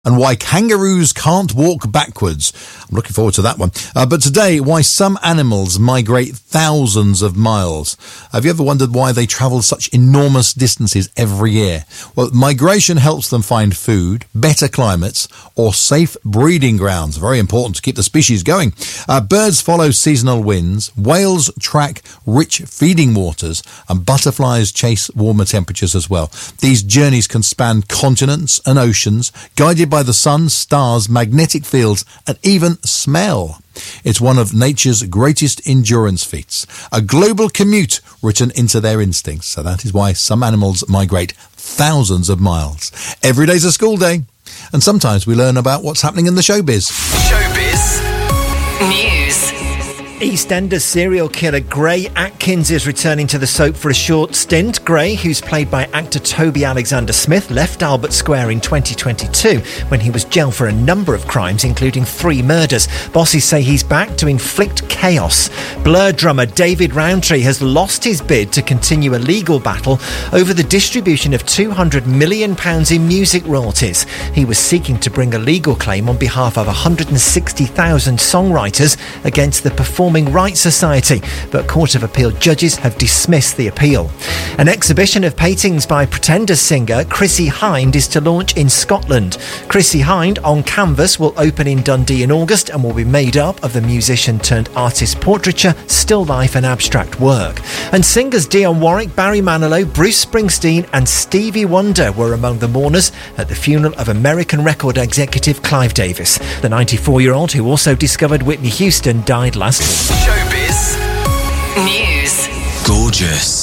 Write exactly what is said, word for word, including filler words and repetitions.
and why kangaroos can't walk backwards. I'm looking forward to that one. Uh, but today, why some animals migrate thousands of miles. Have you ever wondered why they travel such enormous distances every year? Well, migration helps them find food, better climates, or safe breeding grounds. Very important to keep the species going. Uh, birds follow seasonal winds, whales track rich feeding waters, and butterflies chase warmer temperatures as well. These journeys can span continents and oceans, guided by the sun, stars, magnetic fields, and even smell. It's one of nature's greatest endurance feats, a global commute written into their instincts. So that is why some animals migrate thousands of miles. Every day's a school day, and sometimes we learn about what's happening in the showbiz. Showbiz News. EastEnders serial killer Gray Atkins is returning to the soap for a short stint. Gray, who's played by actor Toby Alexander Smith, left Albert Square in twenty twenty-two when he was jailed for a number of crimes, including three murders. Bosses say he's back to inflict chaos. Blur drummer David Rowntree has lost his bid to continue a legal battle over the distribution of two hundred million pounds in music royalties. He was seeking to bring a legal claim on behalf of one hundred sixty thousand songwriters against the Performing Rights Society, but Court of Appeal judges have dismissed the appeal. An exhibition of paintings by Pretenders singer Chrissie Hynde is to launch in Scotland. Chrissie Hynde on canvas will open in Dundee in August and will be made up of the musician turned artist portraiture, still life and abstract work. And singers Dionne Warwick, Barry Manilow, Bruce Springsteen and Stevie Wonder were among the mourners at the funeral of American record executive Clive Davis. The ninety-four-year-old, who also discovered Whitney Houston, died last week. Showbiz News. Gorgeous.